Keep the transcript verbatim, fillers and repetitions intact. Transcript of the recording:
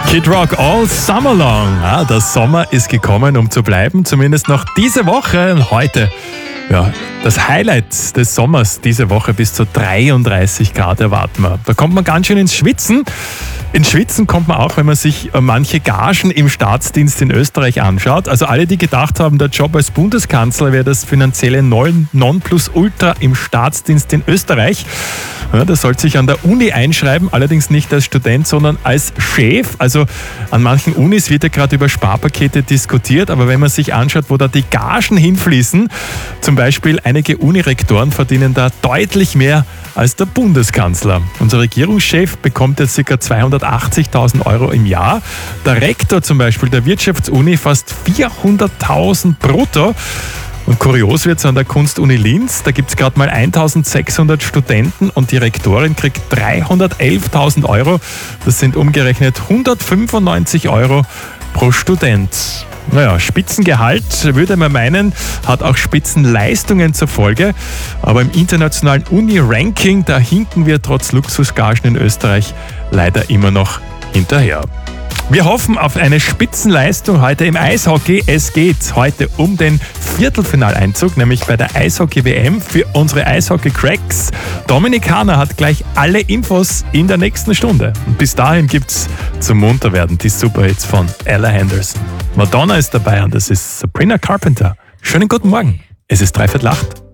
Kid Rock All Summer Long. Ja, der Sommer ist gekommen, um zu bleiben, zumindest noch diese Woche. Und heute, ja, das Highlight des Sommers diese Woche, bis zu dreiunddreißig Grad erwarten wir. Da kommt man ganz schön ins Schwitzen. Ins Schwitzen kommt man auch, wenn man sich manche Gagen im Staatsdienst in Österreich anschaut. Also alle, die gedacht haben, der Job als Bundeskanzler wäre das finanzielle Nonplusultra im Staatsdienst in Österreich. Ja, das soll sich an der Uni einschreiben, allerdings nicht als Student, sondern als Chef. Also an manchen Unis wird ja gerade über Sparpakete diskutiert, aber wenn man sich anschaut, wo da die Gagen hinfließen, zum Beispiel einige Unirektoren verdienen da deutlich mehr als der Bundeskanzler. Unser Regierungschef bekommt jetzt ca. zweihundertachtzigtausend Euro im Jahr. Der Rektor zum Beispiel der Wirtschaftsuni fast vierhunderttausend brutto. Und kurios wird es an der Kunstuni Linz. Da gibt es gerade mal eintausendsechshundert Studenten und die Rektorin kriegt dreihundertelftausend Euro. Das sind umgerechnet hundertfünfundneunzig Euro pro Student. Naja, Spitzengehalt, würde man meinen, hat auch Spitzenleistungen zur Folge. Aber im internationalen Uni-Ranking, da hinken wir trotz Luxusgagen in Österreich leider immer noch hinterher. Wir hoffen auf eine Spitzenleistung heute im Eishockey. Es geht heute um den Viertelfinaleinzug, nämlich bei der Eishockey-W M für unsere Eishockey-Cracks. Dominik Haner hat gleich alle Infos in der nächsten Stunde. Und bis dahin gibt's zum Munterwerden die Superhits von Ella Henderson. Madonna ist dabei und das ist Sabrina Carpenter. Schönen guten Morgen. Es ist dreiviertel acht.